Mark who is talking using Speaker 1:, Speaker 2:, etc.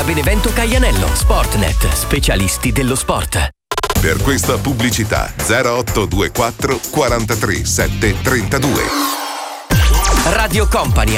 Speaker 1: Benevento Caianello. Sportnet, specialisti dello sport.
Speaker 2: Per questa pubblicità 0824 43 732.
Speaker 1: Radio Company